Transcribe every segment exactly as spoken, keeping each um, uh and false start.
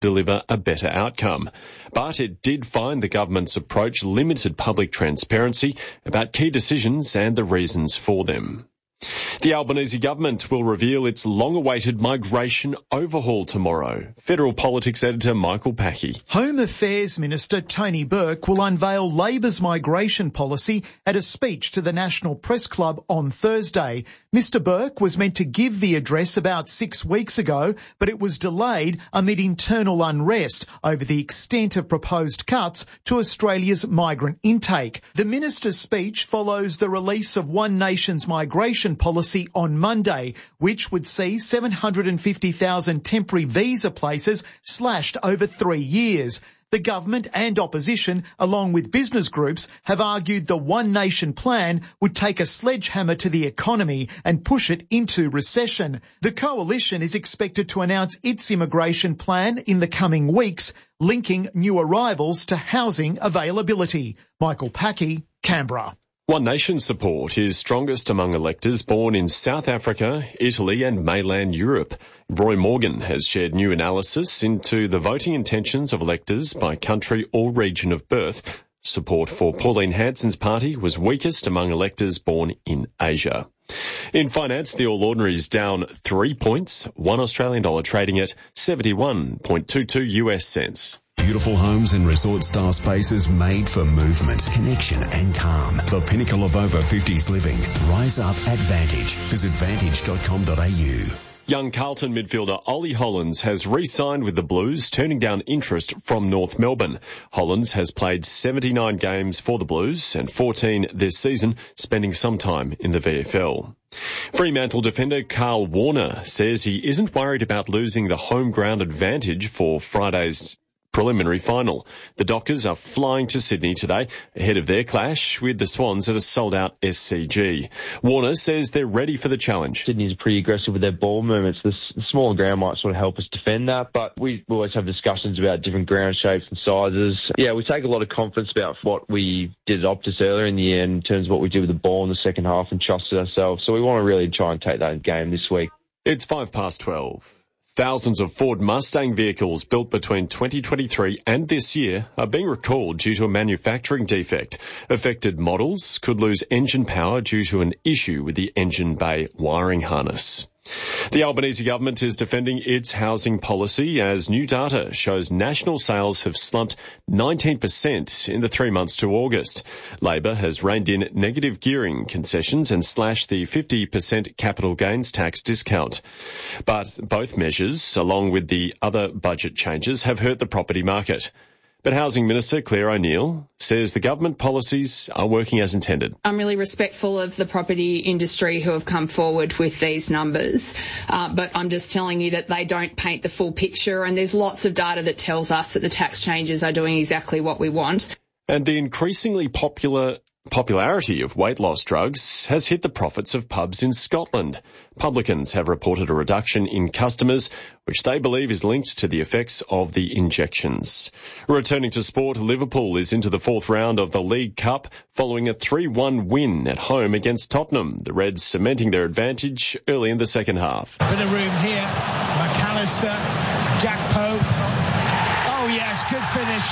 deliver a better outcome. But it did find the government's approach limited public transparency about key decisions and the reasons for them. The Albanese government will reveal its long-awaited migration overhaul tomorrow. Federal Politics editor Michael Packey. Home Affairs Minister Tony Burke will unveil Labor's migration policy at a speech to the National Press Club on Thursday. Mister Burke was meant to give the address about six weeks ago, but it was delayed amid internal unrest over the extent of proposed cuts to Australia's migrant intake. The minister's speech follows the release of One Nation's migration policy on Monday, which would see seven hundred fifty thousand temporary visa places slashed over three years. The government and opposition, along with business groups, have argued the One Nation plan would take a sledgehammer to the economy and push it into recession. The coalition is expected to announce its immigration plan in the coming weeks, linking new arrivals to housing availability. Michael Packey, Canberra. One Nation support is strongest among electors born in South Africa, Italy and mainland Europe. Roy Morgan has shared new analysis into the voting intentions of electors by country or region of birth. Support for Pauline Hanson's party was weakest among electors born in Asia. In finance, the All Ordinary is down three points, one Australian dollar trading at seventy-one point two two U S cents. Beautiful homes and resort-style spaces made for movement, connection and calm. The pinnacle of over fifties living. Rise up at Vantage. Visit vantage dot com dot a u. Young Carlton midfielder Ollie Hollands has re-signed with the Blues, turning down interest from North Melbourne. Hollands has played seventy-nine games for the Blues and fourteen this season, spending some time in the V F L. Fremantle defender Carl Warner says he isn't worried about losing the home ground advantage for Friday's preliminary final. The Dockers are flying to Sydney today ahead of their clash with the Swans at a sold-out S C G. Warner says they're ready for the challenge. Sydney's pretty aggressive with their ball movements. The, the smaller ground might sort of help us defend that, but we always have discussions about different ground shapes and sizes. Yeah, we take a lot of confidence about what we did at Optus earlier in the year in terms of what we did with the ball in the second half and trusted ourselves. So we want to really try and take that game this week. It's five past twelve. Thousands of Ford Mustang vehicles built between twenty twenty-three and this year are being recalled due to a manufacturing defect. Affected models could lose engine power due to an issue with the engine bay wiring harness. The Albanese government is defending its housing policy as new data shows national sales have slumped nineteen percent in the three months to August. Labor has reined in negative gearing concessions and slashed the fifty percent capital gains tax discount. But both measures, along with the other budget changes, have hurt the property market. But Housing Minister Claire O'Neill says the government policies are working as intended. I'm really respectful of the property industry who have come forward with these numbers, uh, but I'm just telling you that they don't paint the full picture, and there's lots of data that tells us that the tax changes are doing exactly what we want. And the increasingly popular popularity of weight loss drugs has hit the profits of pubs in Scotland. Publicans have reported a reduction in customers, which they believe is linked to the effects of the injections. Returning to sport, Liverpool is into the fourth round of the League Cup following a three one win at home against Tottenham. The Reds cementing their advantage early in the second half. Bit of room here. McAllister, Gakpo. Oh yes, good finish.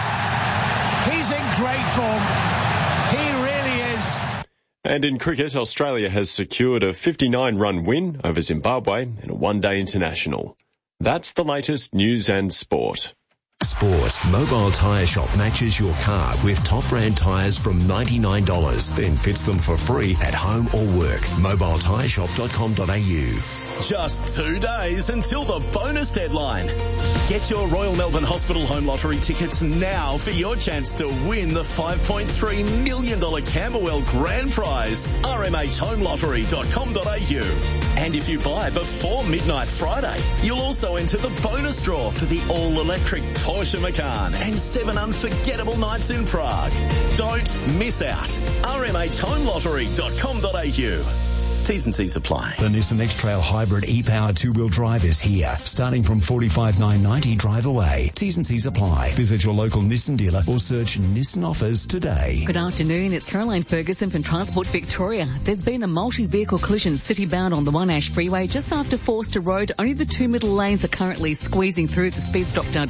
He's in great form. He really is. And in cricket, Australia has secured a fifty-nine run win over Zimbabwe in a one-day international. That's the latest news and sport. Sport. Mobile Tyre Shop matches your car with top brand tyres from ninety-nine dollars, then fits them for free at home or work. mobile tyre shop dot com dot a u. Just two days until the bonus deadline. Get your Royal Melbourne Hospital Home Lottery tickets now for your chance to win the five point three million dollars Camberwell Grand Prize. r m h home lottery dot com dot a u. And if you buy before midnight Friday, you'll also enter the bonus draw for the all-electric Porsche Macan and seven unforgettable nights in Prague. Don't miss out. r m h home lottery dot com dot a u. T's and C's apply. The Nissan X-Trail Hybrid e-powered two-wheel drive is here, starting from forty-five thousand nine hundred ninety dollars drive away. T's and C's apply. Visit your local Nissan dealer or search Nissan offers today. Good afternoon, it's Caroline Ferguson from Transport Victoria. There's been a multi-vehicle collision city-bound on the One Ash Freeway just after Forster Road. Only the two middle lanes are currently squeezing through the speed stop down